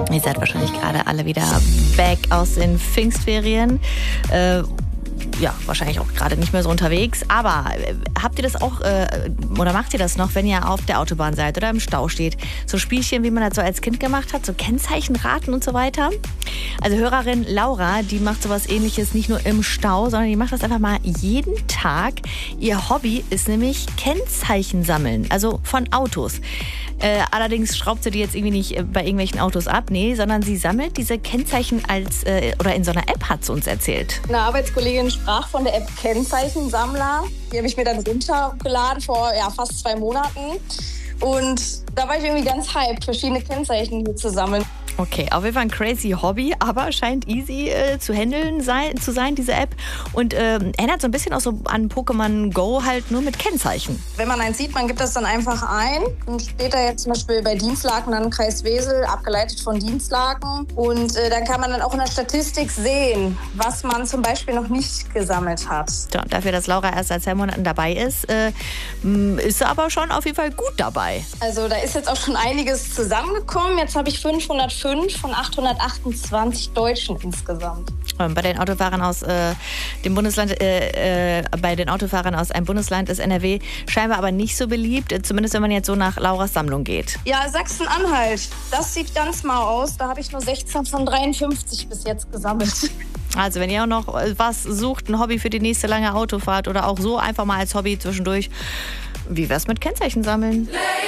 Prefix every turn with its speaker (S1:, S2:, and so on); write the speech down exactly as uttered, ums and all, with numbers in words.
S1: Ihr seid wahrscheinlich gerade alle wieder back aus den Pfingstferien. Äh, ja, wahrscheinlich auch gerade nicht mehr so unterwegs. Aber äh, habt ihr das auch, äh, oder macht ihr das noch, wenn ihr auf der Autobahn seid oder im Stau steht? So Spielchen, wie man das so als Kind gemacht hat, so Kennzeichenraten und so weiter? Also Hörerin Laura, die macht sowas Ähnliches nicht nur im Stau, sondern die macht das einfach mal jeden Tag. Ihr Hobby ist nämlich Kennzeichen sammeln, also von Autos. Äh, allerdings schraubt sie die jetzt irgendwie nicht bei irgendwelchen Autos ab, nee, sondern sie sammelt diese Kennzeichen als, äh, oder in so einer App, hat sie uns erzählt.
S2: Eine Arbeitskollegin sprach von der App Kennzeichensammler. Die habe ich mir dann runtergeladen vor ja, fast zwei Monaten. Und da war ich irgendwie ganz hyped, verschiedene Kennzeichen hier zu sammeln.
S1: Okay, auf jeden Fall ein crazy Hobby, aber scheint easy äh, zu handeln sein, zu sein, diese App. Und äh, erinnert so ein bisschen auch so an Pokémon Go, halt nur mit Kennzeichen.
S2: Wenn man eins sieht, man gibt das dann einfach ein. Und steht da jetzt zum Beispiel bei Dienstlaken dann Kreis Wesel, abgeleitet von Dienstlaken. Und äh, dann kann man dann auch in der Statistik sehen, was man zum Beispiel noch nicht gesammelt hat.
S1: Ja, dafür, dass Laura erst seit zwei Monaten dabei ist, äh, ist sie aber schon auf jeden Fall gut dabei.
S2: Also da ist jetzt auch schon einiges zusammengekommen. Jetzt habe ich fünfhundertfünf von achthundertachtundzwanzig Deutschen insgesamt.
S1: Bei den Autofahrern aus äh, dem Bundesland, äh, äh, bei den Autofahrern aus einem Bundesland ist N R W scheinbar aber nicht so beliebt, zumindest wenn man jetzt so nach Lauras Sammlung geht.
S2: Ja, Sachsen-Anhalt, das sieht ganz mau aus. Da habe ich nur sechzehn von dreiundfünfzig bis jetzt gesammelt.
S1: Also wenn ihr auch noch was sucht, ein Hobby für die nächste lange Autofahrt oder auch so einfach mal als Hobby zwischendurch, wie wär's mit Kennzeichen sammeln?